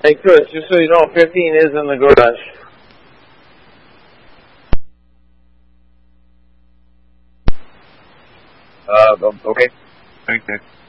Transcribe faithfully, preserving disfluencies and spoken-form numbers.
Hey, Chris, just so you know, fifteen is in the garage. Uh, okay. Thanks, Nick.